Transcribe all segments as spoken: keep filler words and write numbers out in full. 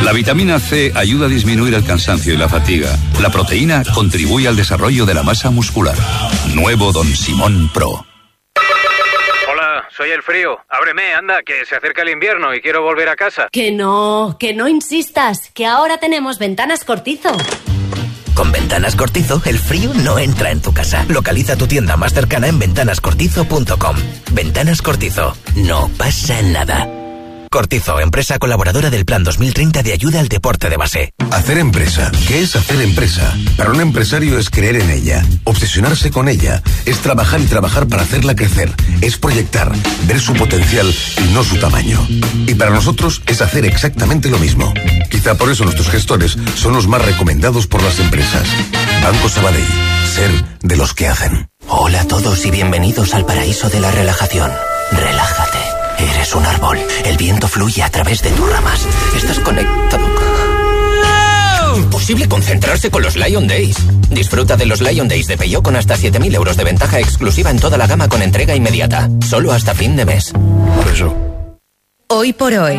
La vitamina C ayuda a disminuir el cansancio y la fatiga. La proteína contribuye al desarrollo de la masa muscular. Nuevo Don Simón Pro. Hola, soy el frío. Ábreme, anda, que se acerca el invierno y quiero volver a casa. Que no, que no insistas, que ahora tenemos Ventanas Cortizo. Con Ventanas Cortizo, el frío no entra en tu casa. Localiza tu tienda más cercana en ventanas cortizo punto com. Ventanas Cortizo, no pasa nada. Cortizo, empresa colaboradora del Plan dos mil treinta de ayuda al deporte de base. Hacer empresa. ¿Qué es hacer empresa? Para un empresario es creer en ella, obsesionarse con ella, es trabajar y trabajar para hacerla crecer, es proyectar, ver su potencial y no su tamaño. Y para nosotros es hacer exactamente lo mismo. Quizá por eso nuestros gestores son los más recomendados por las empresas. Banco Sabadell, ser de los que hacen. Hola a todos y bienvenidos al paraíso de la relajación. Relájate. Eres un árbol. El viento fluye a través de tus ramas. Estás conectado. Imposible concentrarse con los Lion Days. Disfruta de los Lion Days de Peugeot con hasta siete mil euros de ventaja exclusiva en toda la gama con entrega inmediata. Solo hasta fin de mes. Por eso. Hoy por hoy.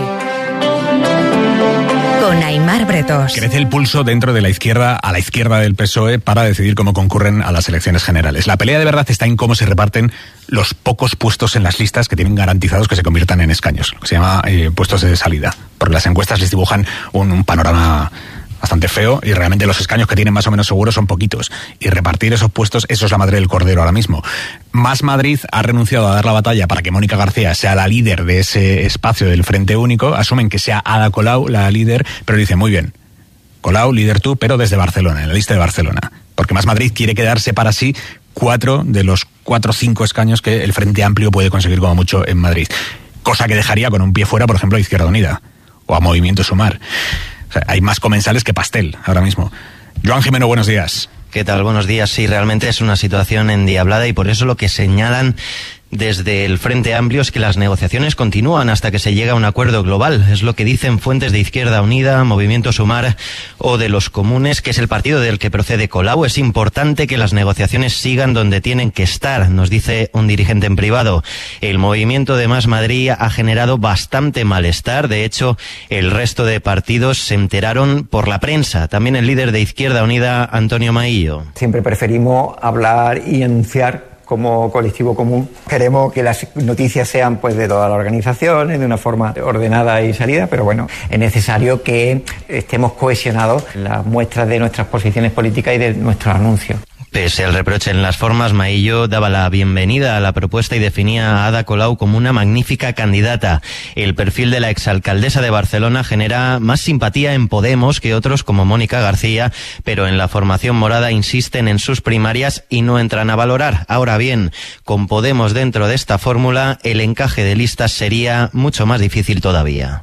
Con Aimar Bretos. Crece el pulso dentro de la izquierda, a la izquierda del P S O E, para decidir cómo concurren a las elecciones generales. La pelea de verdad está en cómo se reparten los pocos puestos en las listas que tienen garantizados que se conviertan en escaños, lo que se llama eh, puestos de salida. Porque las encuestas les dibujan un, un panorama bastante feo y realmente los escaños que tienen más o menos seguros son poquitos. Y repartir esos puestos, eso es la madre del cordero ahora mismo. Más Madrid ha renunciado a dar la batalla para que Mónica García sea la líder de ese espacio del Frente Único. Asumen que sea Ada Colau la líder, pero dicen, muy bien, Colau, líder tú, pero desde Barcelona, en la lista de Barcelona. Porque Más Madrid quiere quedarse para sí cuatro de los cuatro o cinco escaños que el Frente Amplio puede conseguir como mucho en Madrid. Cosa que dejaría con un pie fuera, por ejemplo, a Izquierda Unida o a Movimiento Sumar. O sea, hay más comensales que pastel ahora mismo. Joan Jimeno, buenos días. ¿Qué tal? Buenos días. Sí, realmente es una situación endiablada y por eso lo que señalan desde el Frente Amplio es que las negociaciones continúan hasta que se llegue a un acuerdo global. Es lo que dicen fuentes de Izquierda Unida, Movimiento Sumar o de los Comunes, que es el partido del que procede Colau. Es importante que las negociaciones sigan donde tienen que estar, nos dice un dirigente en privado. El movimiento de Más Madrid ha generado bastante malestar. De hecho, el resto de partidos se enteraron por la prensa. También el líder de Izquierda Unida, Antonio Maillo. Siempre preferimos hablar y anunciar como colectivo común. Queremos que las noticias sean pues de todas las organizaciones, de una forma ordenada y salida, pero bueno, es necesario que estemos cohesionados en las muestras de nuestras posiciones políticas y de nuestros anuncios. Pese al reproche en las formas, Maillo daba la bienvenida a la propuesta y definía a Ada Colau como una magnífica candidata. El perfil de la exalcaldesa de Barcelona genera más simpatía en Podemos que otros como Mónica García, pero en la formación morada insisten en sus primarias y no entran a valorar. Ahora bien, con Podemos dentro de esta fórmula, el encaje de listas sería mucho más difícil todavía.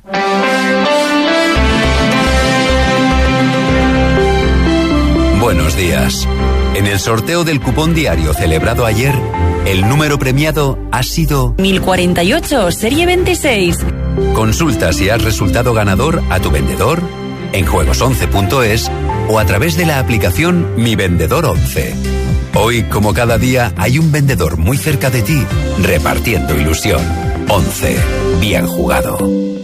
Buenos días. En el sorteo del cupón diario celebrado ayer, el número premiado ha sido mil cuarenta y ocho, serie veintiséis. Consulta si has resultado ganador a tu vendedor, en juegos once punto es o a través de la aplicación Mi Vendedor once. Hoy, como cada día, hay un vendedor muy cerca de ti, repartiendo ilusión. once. Bien jugado.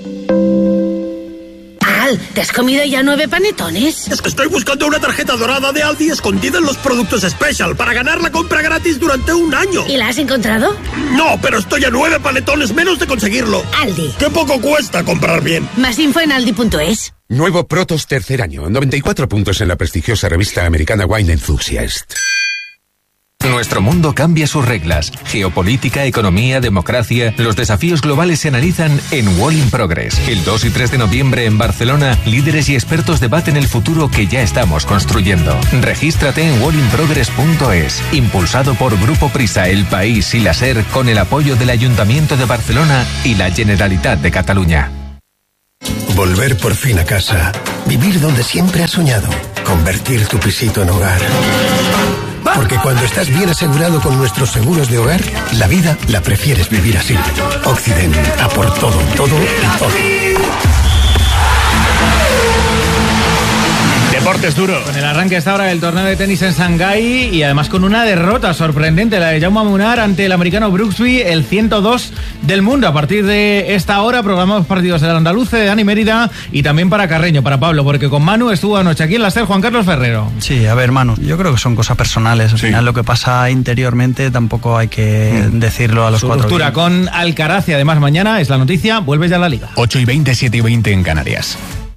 ¿Te has comido ya nueve panetones? Es que estoy buscando una tarjeta dorada de Aldi escondida en los productos Special para ganar la compra gratis durante un año. ¿Y la has encontrado? No, pero estoy a nueve panetones menos de conseguirlo. Aldi. ¡Qué poco cuesta comprar bien! Más info en aldi punto es. Nuevo Protos tercer año, noventa y cuatro puntos en la prestigiosa revista americana Wine Enthusiast. Nuestro mundo cambia sus reglas. Geopolítica, economía, democracia. Los desafíos globales se analizan en Wall in Progress. El dos y tres de noviembre en Barcelona, líderes y expertos debaten el futuro que ya estamos construyendo. Regístrate en wall in progress punto es. Impulsado por Grupo Prisa, El País y la SER, con el apoyo del Ayuntamiento de Barcelona y la Generalitat de Cataluña. Volver por fin a casa. Vivir donde siempre has soñado. Convertir tu pisito en hogar. Porque cuando estás bien asegurado con nuestros seguros de hogar, la vida la prefieres vivir así. Occident, a por todo, todo y todo. Deportes duro. Con el arranque hasta ahora del torneo de tenis en Shanghái y además con una derrota sorprendente, la de Jaume Munar ante el americano Brooksby, el ciento dos del mundo. A partir de esta hora programamos partidos del Andaluce, de Dani Mérida y también para Carreño, para Pablo, porque con Manu estuvo anoche aquí en la SER Juan Carlos Ferrero. Sí, a ver, Manu, yo creo que son cosas personales. Al sí. final lo que pasa interiormente tampoco hay que mm. decirlo a los Su cuatro. Ruptura con Alcaraz y además mañana es la noticia, vuelve ya a la Liga. ocho y veinte, siete y veinte en Canarias.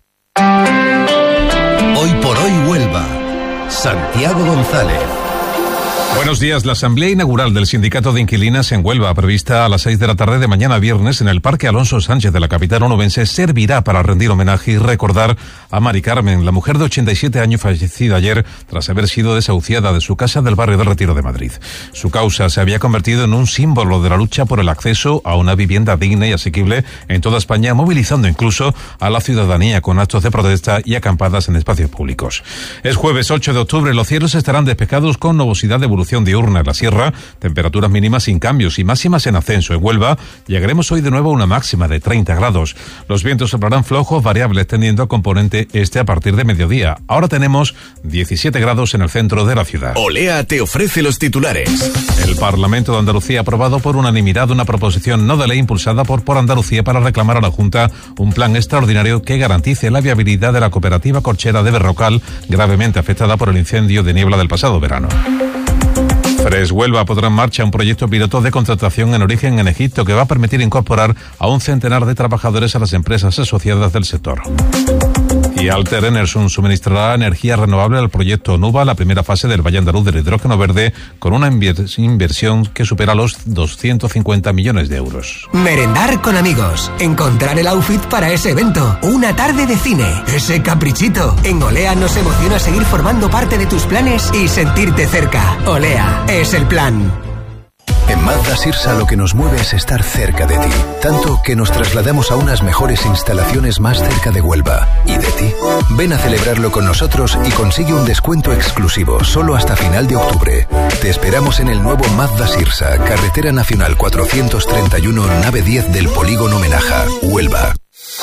Hoy por hoy Huelva. Santiago González. Buenos días. La asamblea inaugural del Sindicato de Inquilinas en Huelva, prevista a las seis de la tarde de mañana viernes en el Parque Alonso Sánchez de la capital onubense, servirá para rendir homenaje y recordar a Mari Carmen, la mujer de ochenta y siete años fallecida ayer tras haber sido desahuciada de su casa del barrio del Retiro de Madrid. Su causa se había convertido en un símbolo de la lucha por el acceso a una vivienda digna y asequible en toda España, movilizando incluso a la ciudadanía con actos de protesta y acampadas en espacios públicos. Es jueves ocho de octubre, los cielos estarán despejados con nubosidad de evolución diurna en la sierra, temperaturas mínimas sin cambios y máximas en ascenso. En Huelva llegaremos hoy de nuevo a una máxima de treinta grados. Los vientos soplarán flojos variables tendiendo a componente este a partir de mediodía. Ahora tenemos diecisiete grados en el centro de la ciudad. Olea te ofrece los titulares. El Parlamento de Andalucía ha aprobado por unanimidad una proposición no de ley impulsada por, por Andalucía para reclamar a la Junta un plan extraordinario que garantice la viabilidad de la cooperativa corchera de Berrocal, gravemente afectada por el incendio de niebla del pasado verano. Fres Huelva pondrá en marcha un proyecto piloto de contratación en origen en Egipto que va a permitir incorporar a un centenar de trabajadores a las empresas asociadas del sector. Y Alter Enerson suministrará energía renovable al proyecto Nuba, la primera fase del Valle Andaluz del hidrógeno verde, con una inversión que supera los doscientos cincuenta millones de euros. Merendar con amigos, encontrar el outfit para ese evento, una tarde de cine, ese caprichito. En Olea nos emociona seguir formando parte de tus planes y sentirte cerca. Olea es el plan. En Mazda Sirsa lo que nos mueve es estar cerca de ti, tanto que nos trasladamos a unas mejores instalaciones más cerca de Huelva. ¿Y de ti? Ven a celebrarlo con nosotros y consigue un descuento exclusivo solo hasta final de octubre. Te esperamos en el nuevo Mazda Sirsa, Carretera Nacional cuatrocientos treinta y uno, nave diez del Polígono Menaja, Huelva.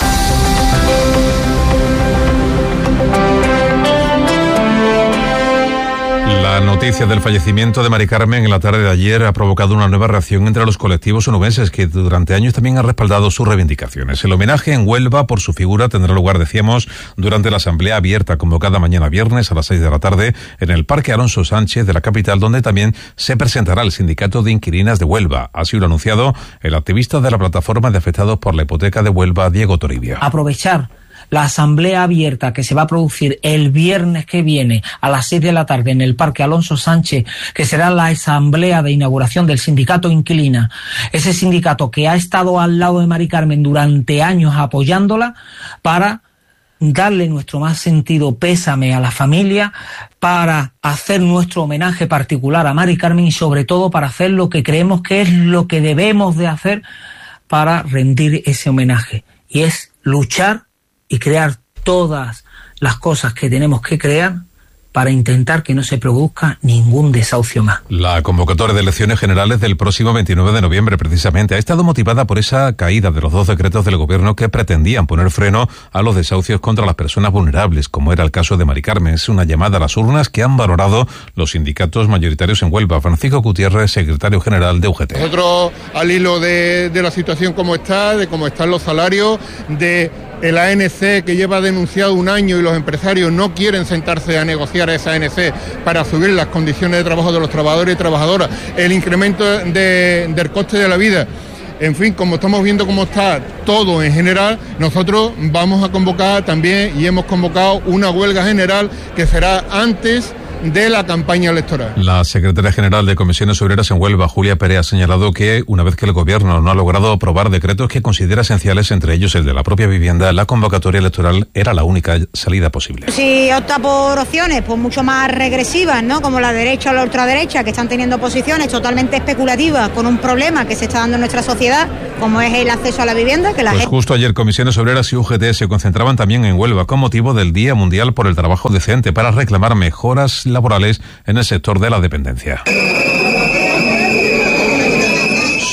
La noticia del fallecimiento de Mari Carmen en la tarde de ayer ha provocado una nueva reacción entre los colectivos onubenses que durante años también han respaldado sus reivindicaciones. El homenaje en Huelva por su figura tendrá lugar, decíamos, durante la asamblea abierta convocada mañana viernes a las seis de la tarde en el Parque Alonso Sánchez de la capital, donde también se presentará el Sindicato de Inquilinas de Huelva. Así lo ha anunciado el activista de la plataforma de afectados por la hipoteca de Huelva, Diego Toribio. Aprovechar la asamblea abierta que se va a producir el viernes que viene a las seis de la tarde en el Parque Alonso Sánchez, que será la asamblea de inauguración del sindicato Inquilina, ese sindicato que ha estado al lado de Mari Carmen durante años apoyándola, para darle nuestro más sentido pésame a la familia, para hacer nuestro homenaje particular a Mari Carmen y sobre todo para hacer lo que creemos que es lo que debemos de hacer para rendir ese homenaje, y es luchar y crear todas las cosas que tenemos que crear para intentar que no se produzca ningún desahucio más. La convocatoria de elecciones generales del próximo veintinueve de noviembre, precisamente, ha estado motivada por esa caída de los dos decretos del gobierno que pretendían poner freno a los desahucios contra las personas vulnerables, como era el caso de Mari Carmen. Es una llamada a las urnas que han valorado los sindicatos mayoritarios en Huelva. Francisco Gutiérrez, secretario general de U G T. Nosotros, al hilo de, de la situación como está, de cómo están los salarios, de el A N C que lleva denunciado un año y los empresarios no quieren sentarse a negociar esa A N C para subir las condiciones de trabajo de los trabajadores y trabajadoras, el incremento de, del coste de la vida. En fin, como estamos viendo cómo está todo en general, nosotros vamos a convocar también y hemos convocado una huelga general que será antes de la campaña electoral. La secretaria general de Comisiones Obreras en Huelva, Julia Pérez, ha señalado que una vez que el gobierno no ha logrado aprobar decretos que considera esenciales, entre ellos el de la propia vivienda, la convocatoria electoral era la única salida posible. Si opta por opciones pues mucho más regresivas, ¿no?, como la derecha o la ultraderecha, que están teniendo posiciones totalmente especulativas con un problema que se está dando en nuestra sociedad, como es el acceso a la vivienda, que la Pues gente... justo ayer Comisiones Obreras y U G T se concentraban también en Huelva con motivo del Día Mundial por el Trabajo Decente para reclamar mejoras laborales en el sector de la dependencia.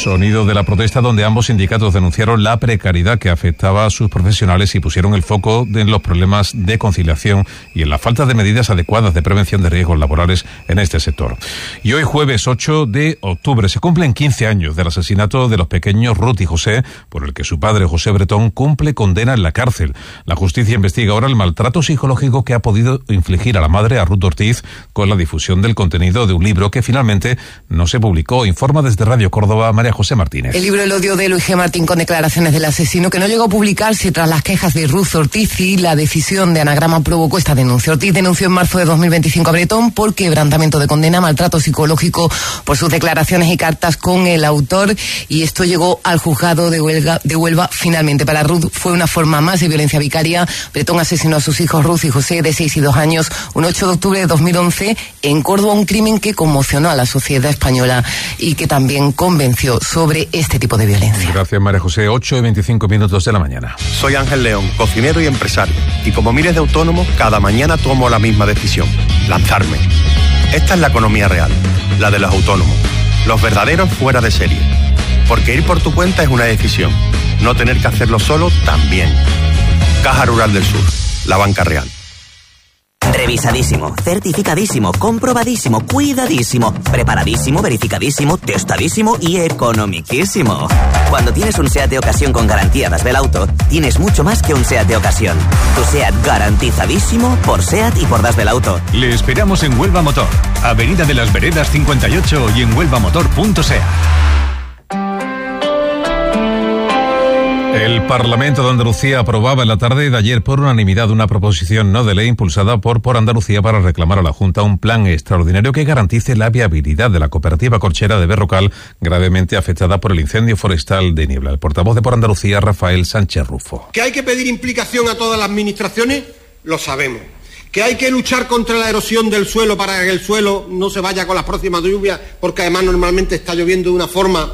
sonido de la protesta donde ambos sindicatos denunciaron la precariedad que afectaba a sus profesionales y pusieron el foco en los problemas de conciliación y en la falta de medidas adecuadas de prevención de riesgos laborales en este sector. Y hoy jueves ocho de octubre se cumplen quince años del asesinato de los pequeños Ruth y José, por el que su padre José Bretón cumple condena en la cárcel. La justicia investiga ahora el maltrato psicológico que ha podido infligir a la madre, a Ruth Ortiz, con la difusión del contenido de un libro que finalmente no se publicó. Informa desde Radio Córdoba María José Martínez. El libro El odio de Luis G. Martín, con declaraciones del asesino, que no llegó a publicarse tras las quejas de Ruth Ortiz y la decisión de Anagrama provocó esta denuncia. Ortiz denunció en marzo de dos mil veinticinco a Bretón por quebrantamiento de condena, maltrato psicológico por sus declaraciones y cartas con el autor, y esto llegó al juzgado de Huelva, de Huelva finalmente. Para Ruth fue una forma más de violencia vicaria. Bretón asesinó a sus hijos Ruth y José, de seis y dos años, un ocho de octubre de dos mil once en Córdoba, un crimen que conmocionó a la sociedad española y que también convenció sobre este tipo de violencia. Gracias, María José. ocho y veinticinco minutos de la mañana. Soy Ángel León, cocinero y empresario, y como miles de autónomos, cada mañana tomo la misma decisión: lanzarme. Esta es la economía real, la de los autónomos, los verdaderos fuera de serie. Porque ir por tu cuenta es una decisión, no tener que hacerlo solo también. Caja Rural del Sur, la banca real. Revisadísimo, certificadísimo, comprobadísimo, cuidadísimo, preparadísimo, verificadísimo, testadísimo y economiquísimo. Cuando tienes un SEAT de ocasión con garantía Das Bell Auto, tienes mucho más que un SEAT de ocasión. Tu SEAT garantizadísimo por SEAT y por Das Bell Auto. Le esperamos en Huelva Motor, Avenida de las Veredas cincuenta y ocho y en huelva motor punto seat. El Parlamento de Andalucía aprobaba en la tarde de ayer por unanimidad una proposición no de ley impulsada por Por Andalucía para reclamar a la Junta un plan extraordinario que garantice la viabilidad de la cooperativa corchera de Berrocal, gravemente afectada por el incendio forestal de Niebla. El portavoz de Por Andalucía, Rafael Sánchez Rufo. ¿Que hay que pedir implicación a todas las administraciones? Lo sabemos. ¿Que hay que luchar contra la erosión del suelo para que el suelo no se vaya con las próximas lluvias, porque además normalmente está lloviendo de una forma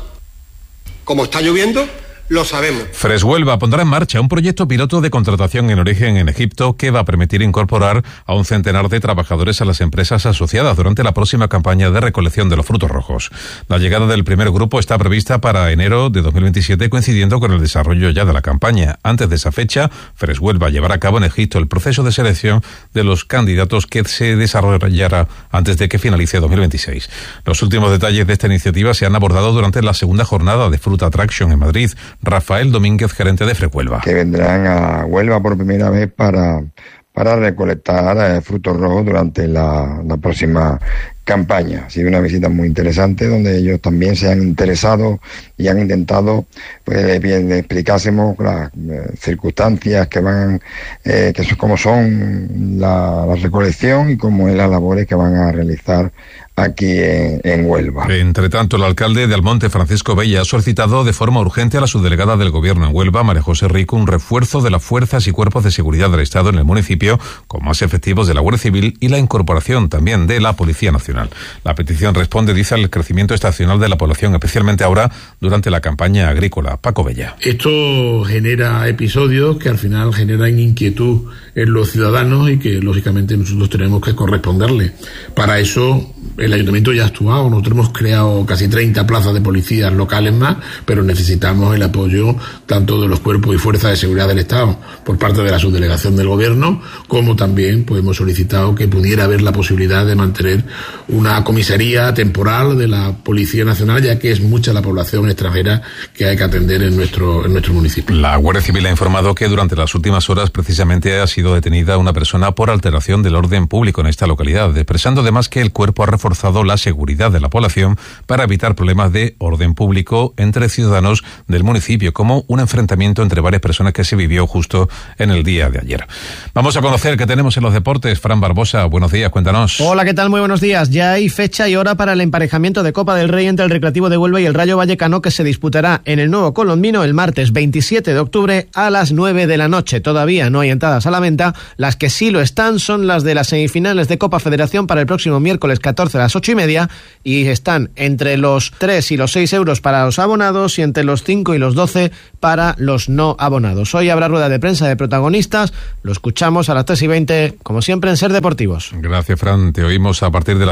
como está lloviendo? Lo sabemos. Freshuelva pondrá en marcha un proyecto piloto de contratación en origen en Egipto que va a permitir incorporar a un centenar de trabajadores a las empresas asociadas durante la próxima campaña de recolección de los frutos rojos. La llegada del primer grupo está prevista para enero de dos mil veintisiete, coincidiendo con el desarrollo ya de la campaña. Antes de esa fecha, Freshuelva llevará a cabo en Egipto el proceso de selección de los candidatos que se desarrollará antes de que finalice dos mil veintiséis. Los últimos detalles de esta iniciativa se han abordado durante la segunda jornada de Fruit Attraction en Madrid. Rafael Domínguez, gerente de Freshuelva. Que vendrán a Huelva por primera vez para, para recolectar eh, frutos rojos durante la, la próxima campaña. Ha sido una visita muy interesante donde ellos también se han interesado y han intentado pues bien explicásemos las eh, circunstancias que van eh, que son como son la, la recolección y cómo es las labores que van a realizar aquí en, en Huelva. Entre tanto, el alcalde de Almonte, Francisco Bella, ha solicitado de forma urgente a la subdelegada del Gobierno en Huelva, María José Rico, un refuerzo de las fuerzas y cuerpos de seguridad del Estado en el municipio, con más efectivos de la Guardia Civil y la incorporación también de la Policía Nacional. La petición responde, dice, al crecimiento estacional de la población, especialmente ahora durante la campaña agrícola. Paco Bella. Esto genera episodios que al final generan inquietud en los ciudadanos y que lógicamente nosotros tenemos que corresponderle. Para eso el Ayuntamiento ya ha actuado. Nosotros hemos creado casi treinta plazas de policías locales más, pero necesitamos el apoyo tanto de los cuerpos y fuerzas de seguridad del Estado por parte de la subdelegación del Gobierno, como también pues hemos solicitado que pudiera haber la posibilidad de mantener una comisaría temporal de la Policía Nacional, ya que es mucha la población extranjera que hay que atender en nuestro, en nuestro municipio. La Guardia Civil ha informado que durante las últimas horas precisamente ha sido detenida una persona por alteración del orden público en esta localidad, expresando además que el cuerpo ha reforzado la seguridad de la población para evitar problemas de orden público entre ciudadanos del municipio, como un enfrentamiento entre varias personas que se vivió justo en el día de ayer. Vamos a conocer qué tenemos en los deportes. Fran Barbosa, buenos días, cuéntanos. Hola, ¿qué tal? Muy buenos días. Ya hay fecha y hora para el emparejamiento de Copa del Rey entre el Recreativo de Huelva y el Rayo Vallecano, que se disputará en el Nuevo Colombino el martes veintisiete de octubre a las nueve de la noche. Todavía no hay entradas a la venta. Las que sí lo están son las de las semifinales de Copa Federación para el próximo miércoles catorce a las ocho y media, y están entre los tres y los seis euros para los abonados y entre los cinco y los doce para los no abonados. Hoy habrá rueda de prensa de protagonistas. Lo escuchamos a las tres y veinte, como siempre, en Ser Deportivos. Gracias, Fran. Te oímos a partir de las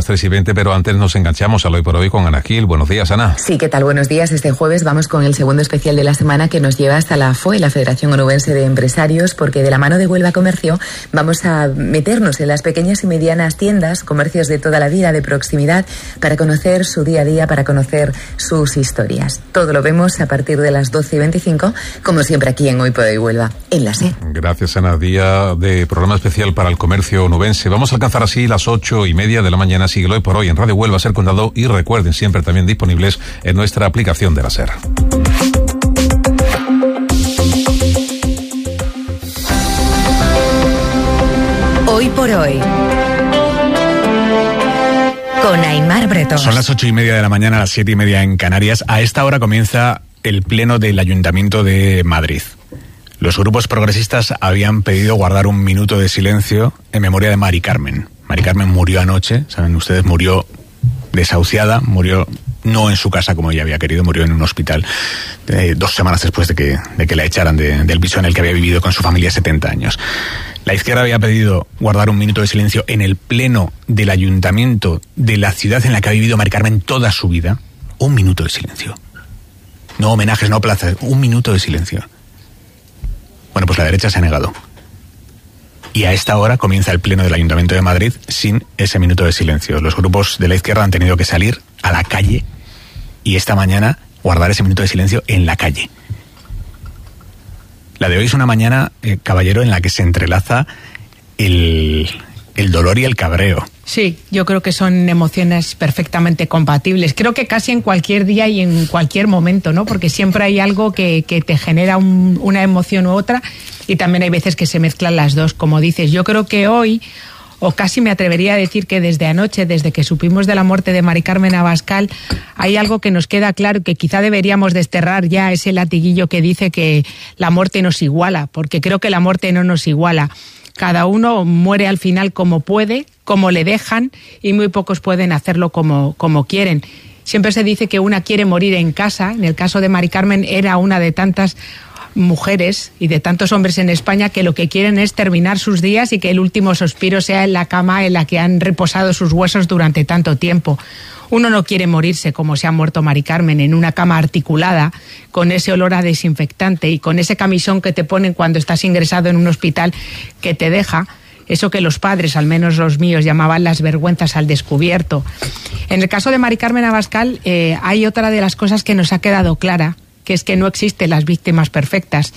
tres y veinte, pero antes nos enganchamos al Hoy por Hoy con Ana Gil. Buenos días, Ana. Sí, ¿qué tal? Buenos días. Este jueves vamos con el segundo especial de la semana que nos lleva hasta la F O E, la Federación Onubense de Empresarios, porque de la mano de Huelva Comercio vamos a meternos en las pequeñas y medianas tiendas, comercios de toda la vida, de proximidad, para conocer su día a día, para conocer sus historias. Todo lo vemos a partir de las doce y veinticinco, como siempre aquí en Hoy por Hoy Huelva, en la S E. Gracias, Ana. Día de programa especial para el comercio onubense. Vamos a alcanzar así las ocho y media de la mañana. Sigue Hoy por Hoy en Radio Huelva, Ser Condado, y recuerden, siempre también disponibles en nuestra aplicación de la SER. Hoy por Hoy con Aimar Bretón. Son las ocho y media de la mañana, las siete y media en Canarias. A esta hora comienza el pleno del Ayuntamiento de Madrid. Los grupos progresistas habían pedido guardar un minuto de silencio en memoria de Mari Carmen. Mari Carmen murió anoche, saben ustedes, murió desahuciada, murió no en su casa como ella había querido, murió en un hospital eh, dos semanas después de que, de que la echaran de, del piso en el que había vivido con su familia setenta años. La izquierda había pedido guardar un minuto de silencio en el pleno del Ayuntamiento de la ciudad en la que ha vivido Mari Carmen toda su vida. Un minuto de silencio. No homenajes, no plazas, un minuto de silencio. Bueno, pues la derecha se ha negado. Y a esta hora comienza el pleno del Ayuntamiento de Madrid sin ese minuto de silencio. Los grupos de la izquierda han tenido que salir a la calle y esta mañana guardar ese minuto de silencio en la calle. La de hoy es una mañana, eh, caballero, en la que se entrelaza el, el dolor y el cabreo. Sí, yo creo que son emociones perfectamente compatibles. Creo que casi en cualquier día y en cualquier momento, ¿no? Porque siempre hay algo que, que te genera un, una emoción u otra, y también hay veces que se mezclan las dos, como dices. Yo creo que hoy, o casi me atrevería a decir que desde anoche, desde que supimos de la muerte de Mari Carmen Abascal, hay algo que nos queda claro, que quizá deberíamos desterrar ya ese latiguillo que dice que la muerte nos iguala, porque creo que la muerte no nos iguala. Cada uno muere al final como puede, como le dejan, y muy pocos pueden hacerlo como, como quieren. Siempre se dice que una quiere morir en casa. En el caso de Mari Carmen era una de tantas mujeres y de tantos hombres en España que lo que quieren es terminar sus días y que el último suspiro sea en la cama en la que han reposado sus huesos durante tanto tiempo. Uno no quiere morirse como se ha muerto Mari Carmen, en una cama articulada, con ese olor a desinfectante y con ese camisón que te ponen cuando estás ingresado en un hospital, que te deja eso que los padres, al menos los míos, llamaban las vergüenzas al descubierto. En el caso de Mari Carmen Abascal, eh, hay otra de las cosas que nos ha quedado clara, que es que no existen las víctimas perfectas.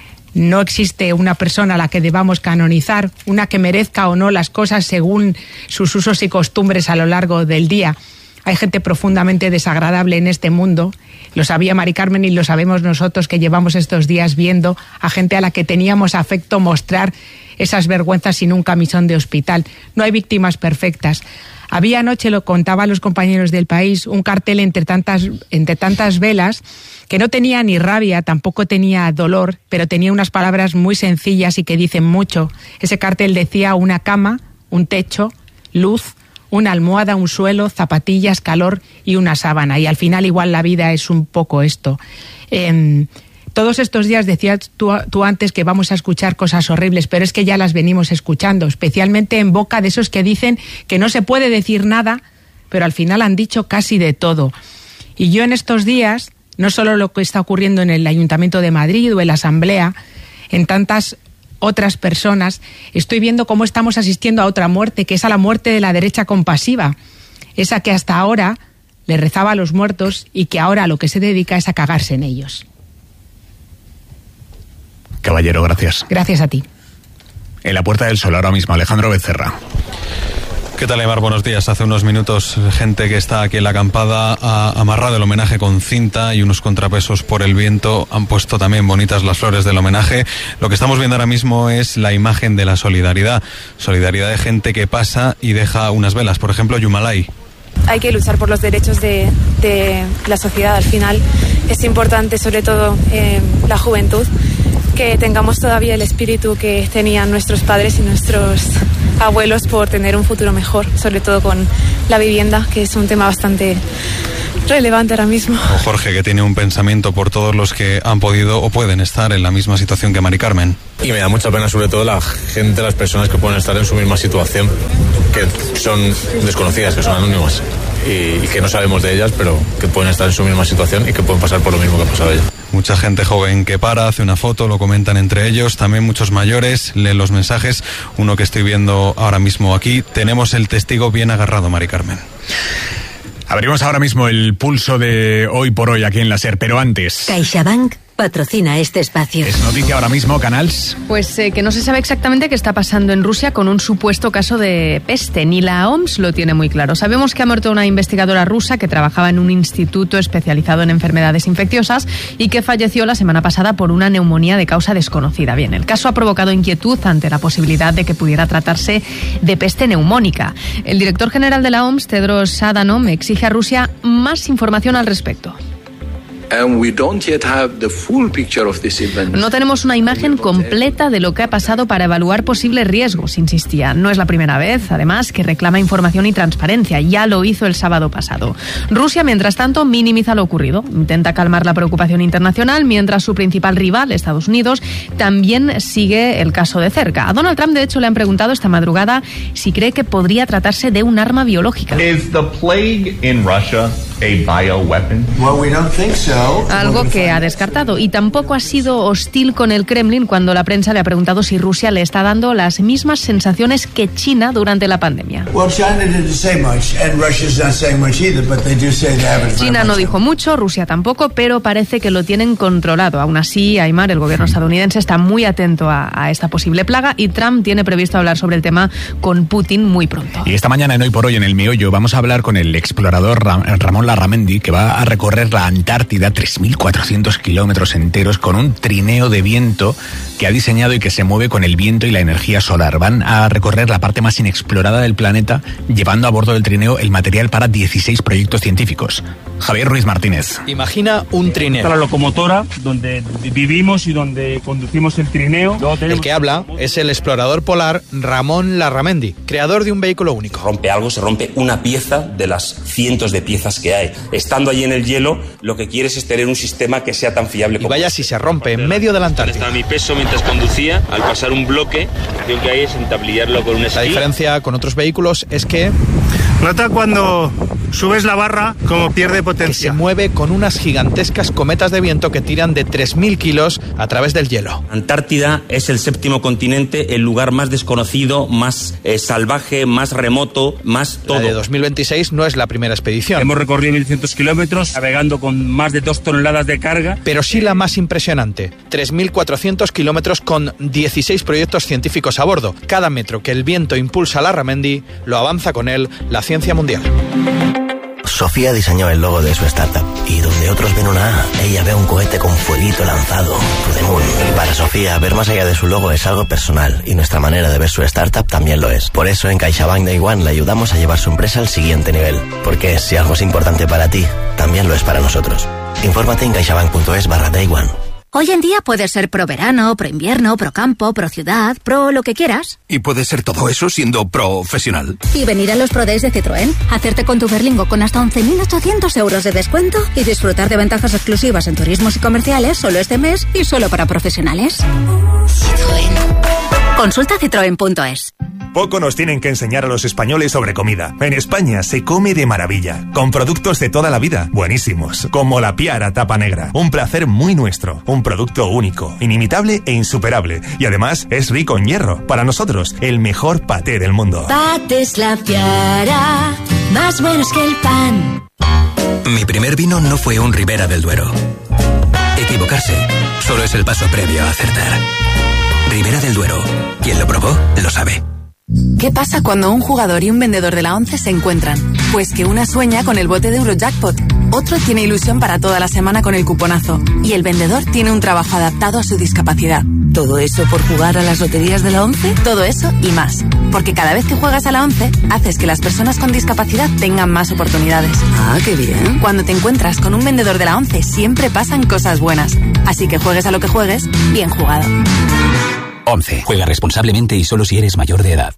No existe una persona a la que debamos canonizar, una que merezca o no las cosas según sus usos y costumbres a lo largo del día. Hay gente profundamente desagradable en este mundo. Lo sabía Mari Carmen y lo sabemos nosotros, que llevamos estos días viendo a gente a la que teníamos afecto mostrar esas vergüenzas sin un camisón de hospital. No hay víctimas perfectas. Había anoche, lo contaban los compañeros del País, un cartel entre tantas, entre tantas velas que no tenía ni rabia, tampoco tenía dolor, pero tenía unas palabras muy sencillas y que dicen mucho. Ese cartel decía: una cama, un techo, luz, una almohada, un suelo, zapatillas, calor y una sábana. Y al final igual la vida es un poco esto. Eh, todos estos días decías tú, tú antes que vamos a escuchar cosas horribles, pero es que ya las venimos escuchando, especialmente en boca de esos que dicen que no se puede decir nada, pero al final han dicho casi de todo. Y yo en estos días, no solo lo que está ocurriendo en el Ayuntamiento de Madrid o en la Asamblea, en tantas otras personas, estoy viendo cómo estamos asistiendo a otra muerte, que es a la muerte de la derecha compasiva, esa que hasta ahora le rezaba a los muertos y que ahora lo que se dedica es a cagarse en ellos. Caballero, gracias. Gracias a ti. En la Puerta del Sol ahora mismo, Alejandro Becerra. ¿Qué tal, Aimar? Buenos días. Hace unos minutos, gente que está aquí en la acampada ha amarrado el homenaje con cinta y unos contrapesos por el viento. Han puesto también bonitas las flores del homenaje. Lo que estamos viendo ahora mismo es la imagen de la solidaridad. Solidaridad de gente que pasa y deja unas velas. Por ejemplo, Yumalay. Hay que luchar por los derechos de, de la sociedad. Al final es importante, sobre todo eh, la juventud, que tengamos todavía el espíritu que tenían nuestros padres y nuestros abuelos por tener un futuro mejor, sobre todo con la vivienda, que es un tema bastante relevante ahora mismo. O Jorge, que tiene un pensamiento por todos los que han podido o pueden estar en la misma situación que Mari Carmen. Y me da mucha pena sobre todo la gente, las personas que pueden estar en su misma situación, que son desconocidas, que son anónimas y, y que no sabemos de ellas, pero que pueden estar en su misma situación y que pueden pasar por lo mismo que ha pasado ella. Mucha gente joven que para, hace una foto, lo comentan entre ellos, también muchos mayores, leen los mensajes, uno que estoy viendo ahora mismo aquí. Tenemos el testigo bien agarrado, Mari Carmen. Abrimos ahora mismo el pulso de Hoy por Hoy aquí en la SER, pero antes... CaixaBank patrocina este espacio. Es noticia ahora mismo, Canals. Pues eh, que no se sabe exactamente qué está pasando en Rusia con un supuesto caso de peste. Ni la O M S lo tiene muy claro. Sabemos que ha muerto una investigadora rusa que trabajaba en un instituto especializado en enfermedades infecciosas y que falleció la semana pasada por una neumonía de causa desconocida. Bien, el caso ha provocado inquietud ante la posibilidad de que pudiera tratarse de peste neumónica. El director general de la O M S, Tedros Adhanom, exige a Rusia más información al respecto. No tenemos una imagen completa de lo que ha pasado para evaluar posibles riesgos, insistía. No es la primera vez, además, que reclama información y transparencia. Ya lo hizo el sábado pasado. Rusia, mientras tanto, minimiza lo ocurrido. Intenta calmar la preocupación internacional, mientras su principal rival, Estados Unidos, también sigue el caso de cerca. A Donald Trump, de hecho, le han preguntado esta madrugada si cree que podría tratarse de un arma biológica. Is the plague in Russia a bioweapon? Well, we don't think so. Algo que ha descartado, y tampoco ha sido hostil con el Kremlin cuando la prensa le ha preguntado si Rusia le está dando las mismas sensaciones que China durante la pandemia. China no dijo mucho, Rusia tampoco, pero parece que lo tienen controlado. Aún así, Aymar, el gobierno estadounidense está muy atento a, a esta posible plaga y Trump tiene previsto hablar sobre el tema con Putin muy pronto. Y esta mañana en Hoy por Hoy en El Meollo vamos a hablar con el explorador Ramón Larramendi, que va a recorrer la Antártida, tres mil cuatrocientos kilómetros enteros, con un trineo de viento que ha diseñado y que se mueve con el viento y la energía solar. Van a recorrer la parte más inexplorada del planeta, llevando a bordo del trineo el material para dieciséis proyectos científicos. Javier Ruiz Martínez. Imagina un trineo. La locomotora donde vivimos y donde conducimos el trineo. Tenemos... El que habla es el explorador polar Ramón Larramendi, creador de un vehículo único. Rompe algo, se rompe una pieza de las cientos de piezas que hay. Estando allí en el hielo, lo que quieres es tener un sistema que sea tan fiable como... Y vaya si se rompe en medio de la Antártida. Estaba mi peso mientras conducía, al pasar un bloque, la acción que hay es entablillarlo con un esquí. La diferencia con otros vehículos es que... Nota cuando subes la barra como pierde potencia. Que se mueve con unas gigantescas cometas de viento que tiran de tres mil kilos a través del hielo. Antártida es el séptimo continente, el lugar más desconocido, más eh, salvaje, más remoto, más todo. La de dos mil veintiséis no es la primera expedición. Hemos recorrido mil cientos kilómetros, navegando con más de dos toneladas de carga. Pero sí la más impresionante, tres mil cuatrocientos kilómetros con dieciséis proyectos científicos a bordo. Cada metro que el viento impulsa a Larramendi, lo avanza con él la ciencia mundial. Sofía diseñó el logo de su startup y donde otros ven una A, ella ve un cohete con fueguito lanzado, to the moon. Y para Sofía, ver más allá de su logo es algo personal y nuestra manera de ver su startup también lo es. Por eso en CaixaBank Day One le ayudamos a llevar su empresa al siguiente nivel. Porque si algo es importante para ti, también lo es para nosotros. Infórmate en caixabank.es barra Day One. Hoy en día puedes ser pro verano, pro invierno, pro campo, pro ciudad, pro lo que quieras. Y puedes ser todo eso siendo profesional. Y venir a los Pro Days de Citroën, hacerte con tu Berlingo con hasta once mil ochocientos euros de descuento y disfrutar de ventajas exclusivas en turismos y comerciales solo este mes y solo para profesionales. Citroën. Consulta citroen punto es. Poco nos tienen que enseñar a los españoles sobre comida. En España se come de maravilla, con productos de toda la vida, buenísimos, como la Piara Tapa Negra. Un placer muy nuestro, un producto único, inimitable e insuperable. Y además es rico en hierro. Para nosotros, el mejor paté del mundo. Patés La Piara, más buenos que el pan. Mi primer vino no fue un Ribera del Duero. Equivocarse solo es el paso previo a acertar. Ribera del Duero, quien lo probó, lo sabe. ¿Qué pasa cuando un jugador y un vendedor de la ONCE se encuentran? Pues que una sueña con el bote de Eurojackpot, otro tiene ilusión para toda la semana con el cuponazo y el vendedor tiene un trabajo adaptado a su discapacidad. ¿Todo eso por jugar a las loterías de la ONCE? Todo eso y más. Porque cada vez que juegas a la ONCE, haces que las personas con discapacidad tengan más oportunidades. Ah, qué bien. Cuando te encuentras con un vendedor de la ONCE, siempre pasan cosas buenas. Así que juegues a lo que juegues, bien jugado. ONCE. Juega responsablemente y solo si eres mayor de edad.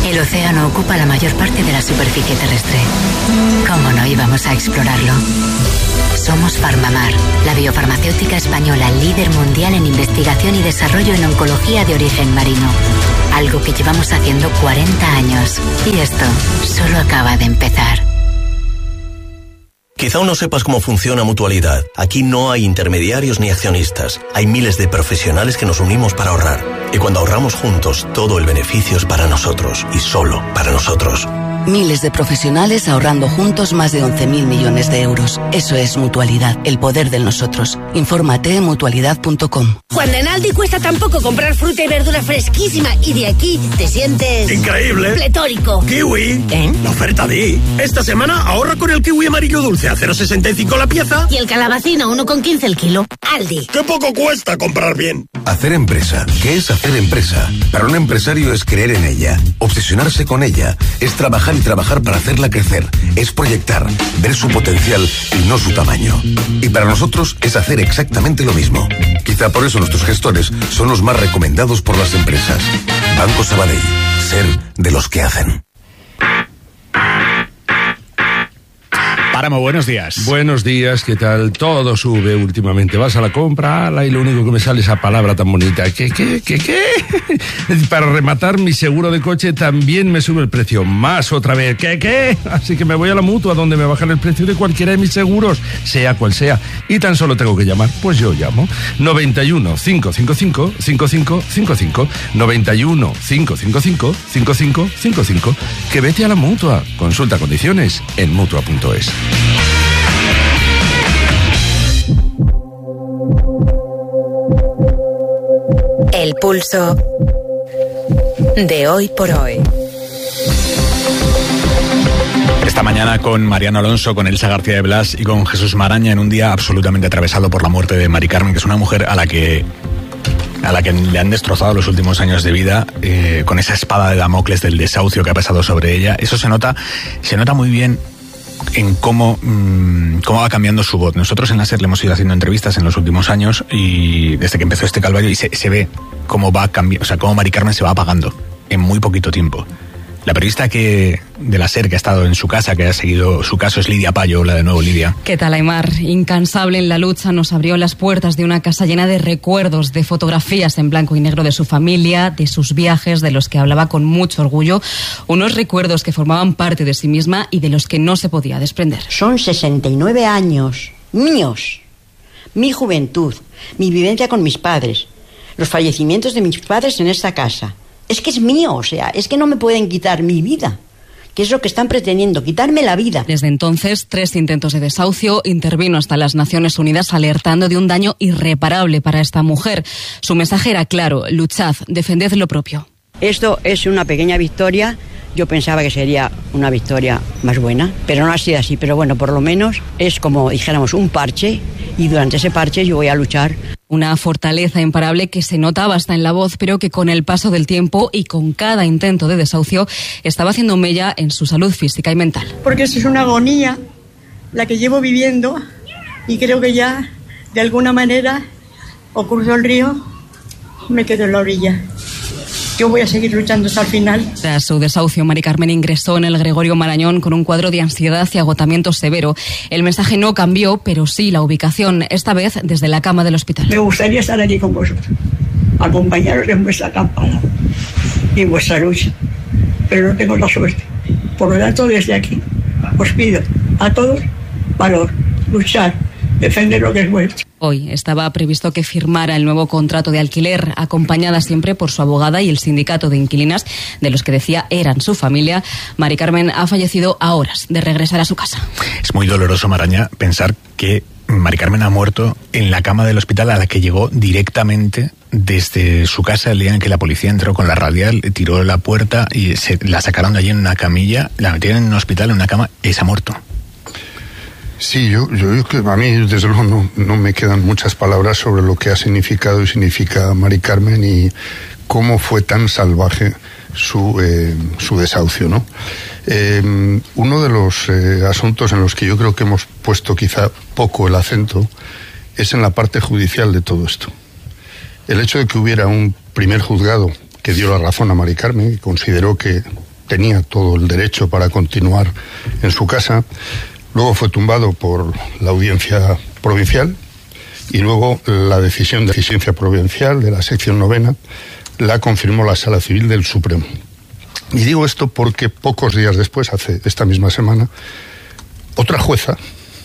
El océano ocupa la mayor parte de la superficie terrestre. ¿Cómo no íbamos a explorarlo? Somos Farmamar, la biofarmacéutica española líder mundial en investigación y desarrollo en oncología de origen marino. Algo que llevamos haciendo cuarenta años. Y esto solo acaba de empezar. Quizá aún no sepas cómo funciona Mutualidad. Aquí no hay intermediarios ni accionistas. Hay miles de profesionales que nos unimos para ahorrar. Y cuando ahorramos juntos, todo el beneficio es para nosotros y solo para nosotros. Miles de profesionales ahorrando juntos más de once mil millones de euros. Eso es Mutualidad, el poder del nosotros. Infórmate en mutualidad punto com. Cuando en Aldi cuesta tan poco comprar fruta y verdura fresquísima y de aquí te sientes... ¡increíble! ¡Pletórico! ¡Kiwi! ¿Eh? La oferta Di. Esta semana ahorra con el kiwi amarillo dulce a cero coma sesenta y cinco la pieza. Y el calabacín a uno coma quince el kilo. Aldi. ¡Qué poco cuesta comprar bien! Hacer empresa. ¿Qué es hacer empresa? Para un empresario es creer en ella, obsesionarse con ella, es trabajar y trabajar para hacerla crecer, es proyectar, ver su potencial y no su tamaño. Y para nosotros es hacer exactamente lo mismo. Quizá por eso nuestros gestores son los más recomendados por las empresas. Banco Sabadell. Ser de los que hacen. Páramo, buenos días. Buenos días, ¿qué tal? Todo sube últimamente. Vas a la compra, ala, y lo único que me sale es esa palabra tan bonita. ¿Qué, qué, qué, qué? Para rematar, mi seguro de coche también me sube el precio. Más otra vez. ¿Qué, qué? Así que me voy a la Mutua, donde me bajan el precio de cualquiera de mis seguros, sea cual sea. Y tan solo tengo que llamar. Pues yo llamo. noventa y uno, cinco cinco cinco, cinco cinco cinco cinco. noventa y uno, cinco cinco cinco, cinco cinco cinco cinco. Que vete a la Mutua. Consulta condiciones en mutua punto es. El pulso de hoy por hoy. Esta mañana con Mariano Alonso, con Elsa García de Blas y con Jesús Maraña, en un día absolutamente atravesado por la muerte de Mari Carmen, que es una mujer a la que a la que le han destrozado los últimos años de vida, eh, con esa espada de Damocles del desahucio que ha pasado sobre ella. Eso se nota, se nota muy bien en cómo, mmm, cómo va cambiando su voz. Nosotros en la SER le hemos ido haciendo entrevistas en los últimos años y desde que empezó este calvario, y se, se ve cómo va cambiando, o sea, cómo Mari Carmen se va apagando en muy poquito tiempo. La periodista que de la SER que ha estado en su casa, que ha seguido su caso, es Lidia Payo. Hola de nuevo, Lidia. ¿Qué tal, Aimar? Incansable en la lucha, nos abrió las puertas de una casa llena de recuerdos, de fotografías en blanco y negro de su familia, de sus viajes, de los que hablaba con mucho orgullo. Unos recuerdos que formaban parte de sí misma y de los que no se podía desprender. Son sesenta y nueve años míos. Mi juventud, mi vivencia con mis padres, los fallecimientos de mis padres en esta casa. Es que es mío, o sea, es que no me pueden quitar mi vida, que es lo que están pretendiendo, quitarme la vida. Desde entonces, tres intentos de desahucio, intervino hasta las Naciones Unidas alertando de un daño irreparable para esta mujer. Su mensaje era claro: luchad, defended lo propio. Esto es una pequeña victoria. Yo pensaba que sería una victoria más buena, pero no ha sido así. Pero bueno, por lo menos es como dijéramos un parche, y durante ese parche yo voy a luchar. Una fortaleza imparable que se notaba hasta en la voz, pero que con el paso del tiempo y con cada intento de desahucio estaba haciendo mella en su salud física y mental. Porque eso es una agonía la que llevo viviendo, y creo que ya de alguna manera o cruzo el río, me quedo en la orilla. Yo voy a seguir luchando hasta el final. Tras su desahucio, Mari Carmen ingresó en el Gregorio Marañón con un cuadro de ansiedad y agotamiento severo. El mensaje no cambió, pero sí la ubicación, esta vez desde la cama del hospital. Me gustaría estar aquí con vosotros, acompañaros en vuestra acampada y en vuestra lucha, pero no tengo la suerte. Por lo tanto, desde aquí os pido a todos valor, luchar, defender lo que es vuestro. Hoy estaba previsto que firmara el nuevo contrato de alquiler, acompañada siempre por su abogada y el sindicato de inquilinas, de los que decía eran su familia. Mari Carmen ha fallecido a horas de regresar a su casa. Es muy doloroso, Maraña, pensar que Mari Carmen ha muerto en la cama del hospital a la que llegó directamente desde su casa el día en que la policía entró con la radial, tiró la puerta y se la sacaron de allí en una camilla, la metieron en un hospital, en una cama, y se ha muerto. Sí, yo, yo, yo a mí desde luego no, no me quedan muchas palabras sobre lo que ha significado y significa Mari Carmen y cómo fue tan salvaje su, eh, su desahucio, ¿no? Eh, uno de los eh, asuntos en los que yo creo que hemos puesto quizá poco el acento es en la parte judicial de todo esto. El hecho de que hubiera un primer juzgado que dio la razón a Mari Carmen y consideró que tenía todo el derecho para continuar en su casa. Luego fue tumbado por la audiencia provincial y luego la decisión de la audiencia provincial de la sección novena la confirmó la Sala Civil del Supremo. Y digo esto porque pocos días después, hace esta misma semana, otra jueza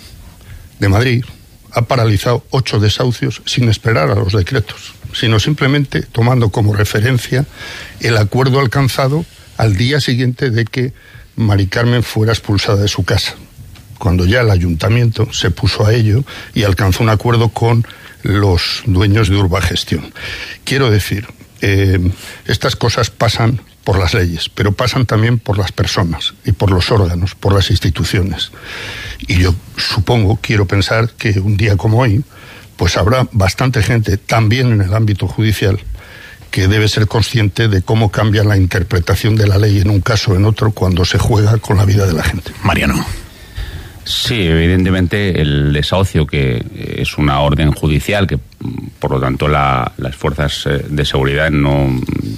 de Madrid ha paralizado ocho desahucios sin esperar a los decretos, sino simplemente tomando como referencia el acuerdo alcanzado al día siguiente de que Mari Carmen fuera expulsada de su casa, cuando ya el ayuntamiento se puso a ello y alcanzó un acuerdo con los dueños de Urbagestión. Quiero decir, eh, estas cosas pasan por las leyes, pero pasan también por las personas y por los órganos, por las instituciones. Y yo supongo, quiero pensar que un día como hoy, pues habrá bastante gente, también en el ámbito judicial, que debe ser consciente de cómo cambia la interpretación de la ley en un caso o en otro cuando se juega con la vida de la gente. Mariano. Sí, evidentemente el desahucio, que es una orden judicial, que por lo tanto la, las fuerzas de seguridad no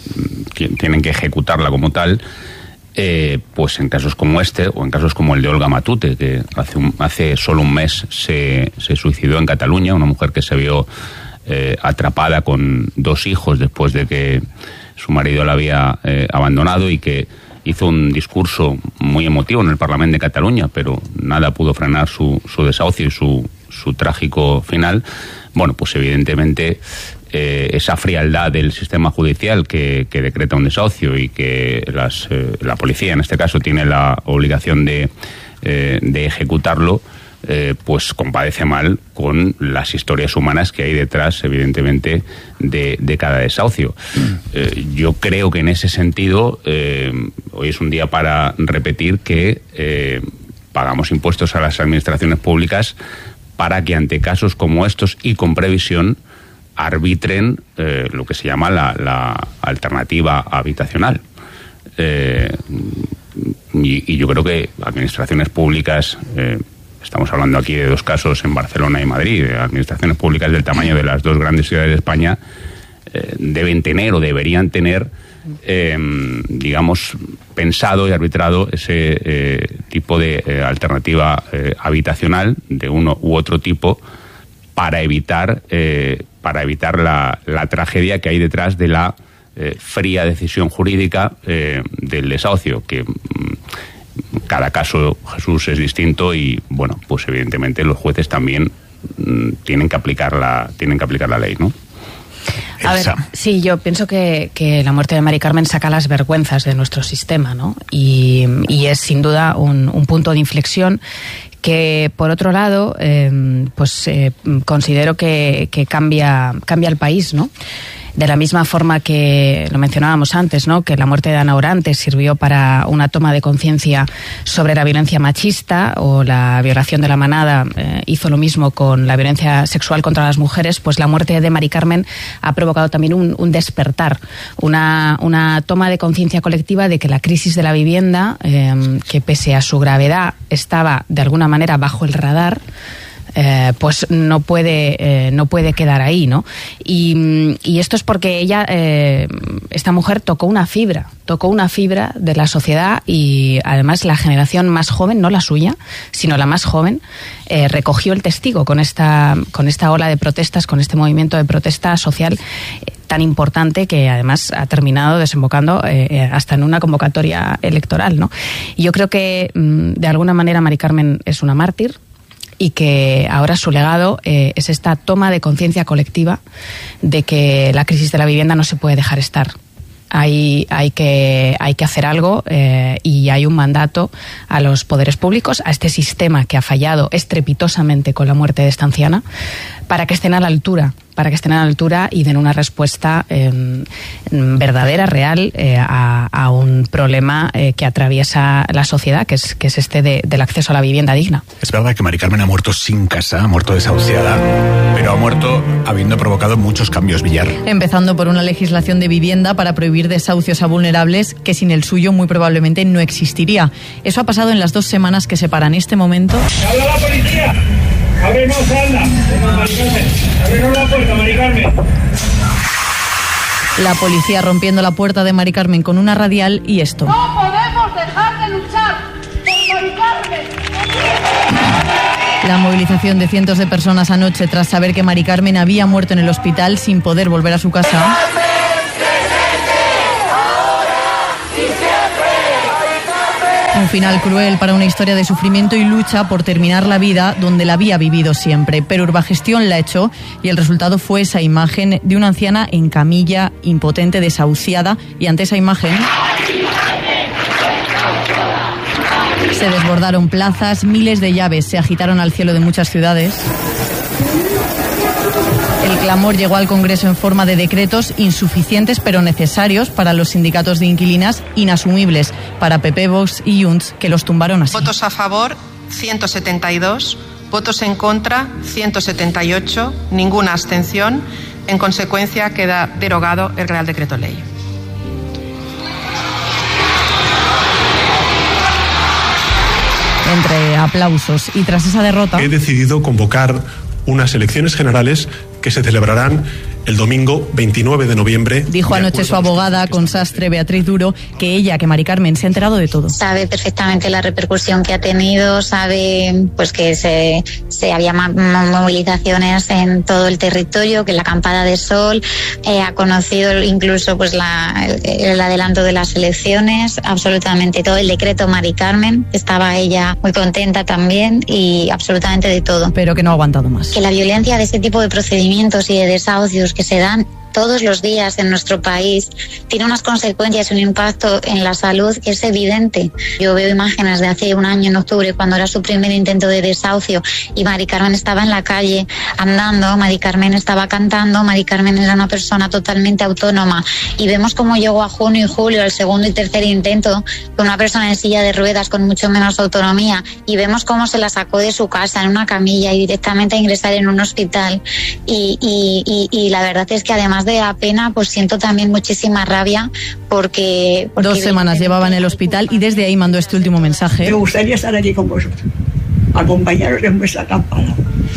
tienen que ejecutarla como tal, eh, pues en casos como este, o en casos como el de Olga Matute, que hace, un, hace solo un mes se, se suicidó en Cataluña, una mujer que se vio eh, atrapada con dos hijos después de que su marido la había eh, abandonado, y que hizo un discurso muy emotivo en el Parlamento de Cataluña, pero nada pudo frenar su, su desahucio y su, su trágico final. Bueno, pues evidentemente eh, esa frialdad del sistema judicial que, que decreta un desahucio y que las, eh, la policía en este caso tiene la obligación de, eh, de ejecutarlo, eh, pues compadece mal con las historias humanas que hay detrás, evidentemente, de, de cada desahucio. Eh, yo creo que en ese sentido, eh, hoy es un día para repetir que eh, pagamos impuestos a las administraciones públicas para que ante casos como estos y con previsión arbitren eh, lo que se llama la, la alternativa habitacional. Eh, y, y yo creo que administraciones públicas, eh, estamos hablando aquí de dos casos en Barcelona y Madrid, de administraciones públicas del tamaño de las dos grandes ciudades de España, eh, deben tener o deberían tener, eh, digamos, pensado y arbitrado ese eh, tipo de eh, alternativa eh, habitacional de uno u otro tipo para evitar eh, para evitar la, la tragedia que hay detrás de la eh, fría decisión jurídica eh, del desahucio, que mm, cada caso, Jesús, es distinto y, bueno, pues evidentemente los jueces también mm, tienen que aplicar la tienen que aplicar la ley, ¿no? A ver, sí, yo pienso que, que la muerte de Mari Carmen saca las vergüenzas de nuestro sistema, ¿no? Y, y es sin duda un, un punto de inflexión que, por otro lado, eh, pues eh, considero que, que cambia, cambia el país, ¿no? De la misma forma que lo mencionábamos antes, ¿no? Que la muerte de Ana Orantes sirvió para una toma de conciencia sobre la violencia machista, o la violación de la manada eh, hizo lo mismo con la violencia sexual contra las mujeres, pues la muerte de Mari Carmen ha provocado también un, un despertar, una, una toma de conciencia colectiva de que la crisis de la vivienda, eh, que pese a su gravedad estaba de alguna manera bajo el radar, Eh, pues no puede eh, no puede quedar ahí, ¿no? Y, y esto es porque ella, eh, esta mujer tocó una fibra, tocó una fibra de la sociedad, y además la generación más joven, no la suya, sino la más joven, eh, recogió el testigo con esta con esta ola de protestas, con este movimiento de protesta social eh, tan importante, que además ha terminado desembocando eh, hasta en una convocatoria electoral, ¿no? Y yo creo que mm, de alguna manera Mari Carmen es una mártir, y que ahora su legado eh, es esta toma de conciencia colectiva de que la crisis de la vivienda no se puede dejar estar. Hay, hay, que, hay que hacer algo eh, y hay un mandato a los poderes públicos, a este sistema que ha fallado estrepitosamente con la muerte de esta anciana, para que estén a la altura, para que estén a la altura y den una respuesta eh, verdadera, real, eh, a, a un problema eh, que atraviesa la sociedad, que es, que es este de, del acceso a la vivienda digna. Es verdad que Mari Carmen ha muerto sin casa, ha muerto desahuciada, pero ha muerto habiendo provocado muchos cambios, Villar. Empezando por una legislación de vivienda para prohibir desahucios a vulnerables que sin el suyo muy probablemente no existiría. Eso ha pasado en las dos semanas que separan este momento. ¡Habla la policía! ¡Ábrenos, anda! Mari Carmen, ábrenos la puerta, Mari Carmen. La policía rompiendo la puerta de Mari Carmen con una radial y esto. ¡No podemos podemos dejar de luchar por Mari Carmen. La movilización de cientos de personas anoche tras saber que Mari Carmen había muerto en el hospital sin poder volver a su casa. Un final cruel para una historia de sufrimiento y lucha por terminar la vida donde la había vivido siempre. Pero Urbagestión la echó y el resultado fue esa imagen de una anciana en camilla, impotente, desahuciada, y ante esa imagen se desbordaron plazas, miles de llaves se agitaron al cielo de muchas ciudades. El clamor llegó al Congreso en forma de decretos insuficientes pero necesarios para los sindicatos de inquilinas, inasumibles para P P, Vox y Junts, que los tumbaron así. Votos a favor, ciento setenta y dos. Votos en contra, ciento setenta y ocho. Ninguna abstención. En consecuencia, queda derogado el Real Decreto Ley. Entre aplausos y tras esa derrota, he decidido convocar unas elecciones generales que se celebrarán el domingo veintinueve de noviembre. Dijo anoche su abogada consastre Beatriz Duro que ella, que Mari Carmen, se ha enterado de todo. Sabe perfectamente la repercusión que ha tenido, sabe pues que se, se había movilizaciones en todo el territorio, que la acampada de sol, eh, ha conocido incluso pues la, el, el adelanto de las elecciones, absolutamente todo, el decreto Mari Carmen, estaba ella muy contenta también y absolutamente de todo. Pero que no ha aguantado más. Que la violencia de este tipo de procedimientos y de desahucios que se dan todos los días en nuestro país tiene unas consecuencias, un impacto en la salud que es evidente. Yo veo imágenes de hace un año en octubre cuando era su primer intento de desahucio y Mari Carmen estaba en la calle andando, Mari Carmen estaba cantando, Mari Carmen era una persona totalmente autónoma y vemos cómo llegó a junio y julio el segundo y tercer intento con una persona en silla de ruedas con mucho menos autonomía y vemos cómo se la sacó de su casa en una camilla y directamente a ingresar en un hospital y, y, y, y la verdad es que además de la pena, pues siento también muchísima rabia porque... porque Dos semanas llevaba en el hospital y desde ahí mandó este último mensaje. Me gustaría estar allí con vosotros, acompañaros en vuestra campaña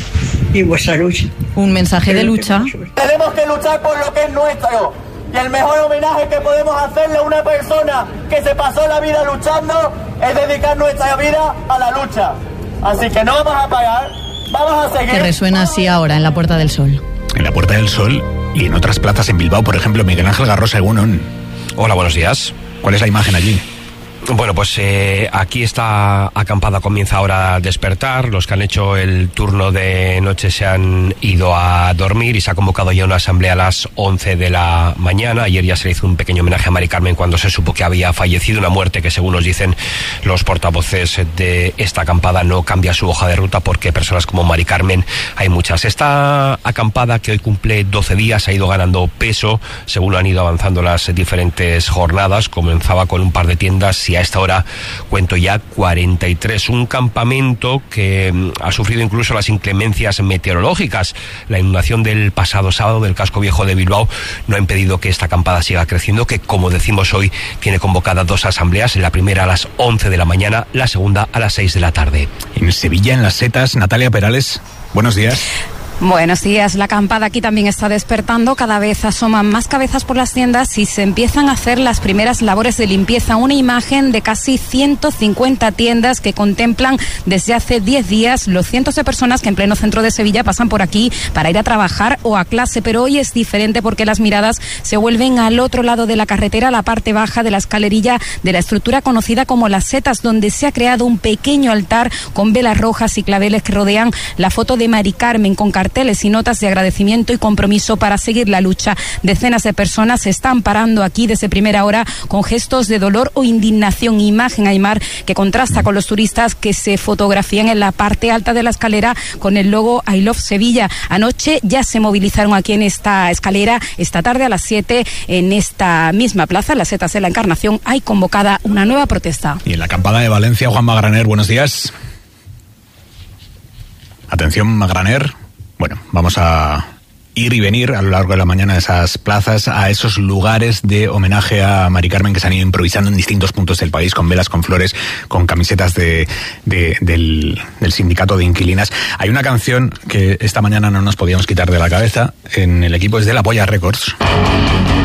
y vuestra lucha. Un mensaje de lucha. Tenemos que luchar por lo que es nuestro y el mejor homenaje que podemos hacerle a una persona que se pasó la vida luchando es dedicar nuestra vida a la lucha. Así que no vamos a parar, vamos a seguir. Que resuena así ahora en la Puerta del Sol. En la Puerta del Sol y en otras plazas en Bilbao, por ejemplo. Miguel Ángel Garrosa, Egunon. Hola, buenos días. ¿Cuál es la imagen allí? Bueno, pues eh, aquí esta acampada comienza ahora a despertar. Los que han hecho el turno de noche se han ido a dormir y se ha convocado ya una asamblea a las once de la mañana. Ayer ya se le hizo un pequeño homenaje a Mari Carmen cuando se supo que había fallecido. Una muerte que, según nos dicen los portavoces de esta acampada, no cambia su hoja de ruta porque personas como Mari Carmen hay muchas. Esta acampada, que hoy cumple doce días, ha ido ganando peso según han ido avanzando las diferentes jornadas. Comenzaba con un par de tiendas y a esta hora cuento ya cuarenta y tres. Un campamento que ha sufrido incluso las inclemencias meteorológicas. La inundación del pasado sábado del casco viejo de Bilbao no ha impedido que esta acampada siga creciendo, que, como decimos hoy, tiene convocadas dos asambleas, la primera a las once de la mañana, la segunda a las seis de la tarde. En Sevilla, en Las Setas, Natalia Perales, buenos días. Buenos días. La acampada aquí también está despertando. Cada vez asoman más cabezas por las tiendas y se empiezan a hacer las primeras labores de limpieza. Una imagen de casi ciento cincuenta tiendas que contemplan desde hace diez días los cientos de personas que en pleno centro de Sevilla pasan por aquí para ir a trabajar o a clase. Pero hoy es diferente porque las miradas se vuelven al otro lado de la carretera, a la parte baja de la escalerilla de la estructura conocida como Las Setas, donde se ha creado un pequeño altar con velas rojas y claveles que rodean la foto de Mari Carmen, con carteles y notas de agradecimiento y compromiso para seguir la lucha. Decenas de personas se están parando aquí desde primera hora con gestos de dolor o indignación. Imagen, Aymar, que contrasta con los turistas que se fotografían en la parte alta de la escalera con el logo I Love Sevilla. Anoche ya se movilizaron aquí en esta escalera. Esta tarde a las siete en esta misma plaza, Las Setas de la Encarnación, hay convocada una nueva protesta. Y en la acampada de Valencia, Juan Magraner, buenos días. Atención, Magraner. Bueno, vamos a ir y venir a lo largo de la mañana a esas plazas, a esos lugares de homenaje a Mari Carmen que se han ido improvisando en distintos puntos del país, con velas, con flores, con camisetas de, de, del, del sindicato de inquilinas. Hay una canción que esta mañana no nos podíamos quitar de la cabeza en el equipo, es de La Polla Records.